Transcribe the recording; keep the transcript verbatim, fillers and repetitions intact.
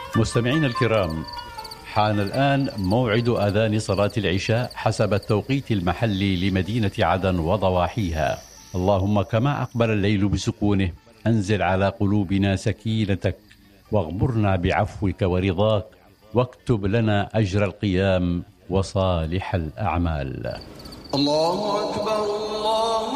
مستمعين الكرام، حان الآن موعد أذان صلاة العشاء حسب التوقيت المحلي لمدينة عدن وضواحيها. اللهم كما أقبل الليل بسكونه أنزل على قلوبنا سكينتك، واغمرنا بعفوك ورضاك، واكتب لنا أجر القيام وصالح الأعمال. الله أكبر الله